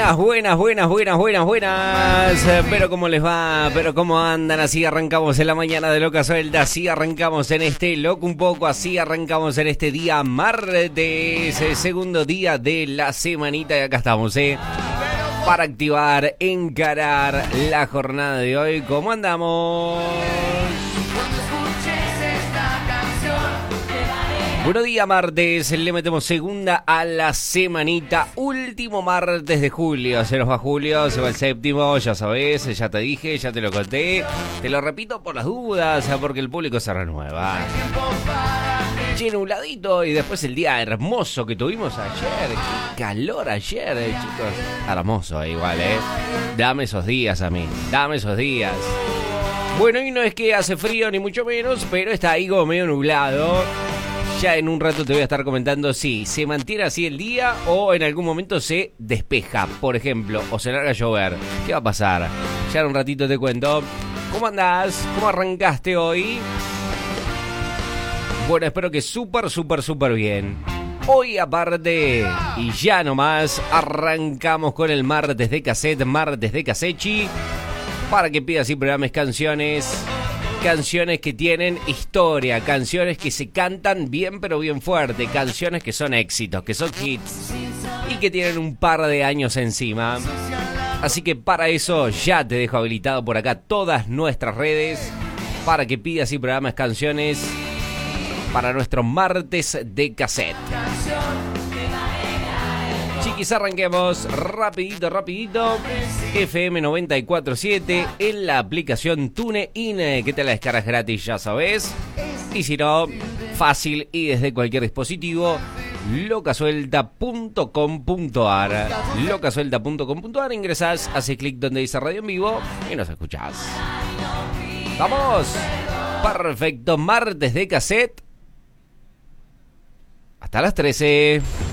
Buenas. Pero ¿cómo les va? ¿Pero cómo andan? Así arrancamos en la mañana de Loca Suelta. Así arrancamos en este Loco un poco. Así arrancamos en este día martes, segundo día de la semanita. Y acá estamos, para activar, encarar la jornada de hoy. ¿Cómo andamos? Buenos días, martes, le metemos segunda a la semanita, último martes de julio, se nos va julio, se va el séptimo, ya sabés, ya te dije, ya te lo conté, te lo repito por las dudas, porque el público se renueva. Che, nubladito, y después el día hermoso que tuvimos ayer, qué calor ayer, chicos, hermoso igual, dame esos días a mí, dame esos días. Bueno, y no es que hace frío ni mucho menos, pero está ahí como medio nublado. Ya en un rato te voy a estar comentando si se mantiene así el día o en algún momento se despeja, por ejemplo, o se larga a llover. ¿Qué va a pasar? Ya en un ratito te cuento. ¿Cómo andás? ¿Cómo arrancaste hoy? Bueno, espero que súper bien. Hoy aparte, y ya nomás, arrancamos con el martes de cassette, martes de Casechi, para que pidas y programes canciones que tienen historia, canciones que se cantan bien pero bien fuerte, canciones que son éxitos, que son hits y que tienen un par de años encima. Así que para eso ya te dejo habilitado por acá todas nuestras redes para que pidas y programas canciones para nuestro martes de cassette. Chiquis, arranquemos rapidito. FM 94.7 en la aplicación TuneIn, que te la descargas gratis, ya sabes. Y si no, fácil y desde cualquier dispositivo, locasuelta.com.ar. Locasuelta.com.ar, ingresás, haces clic donde dice Radio en Vivo y nos escuchás. ¡Vamos! Perfecto, martes de cassette. Hasta las 13.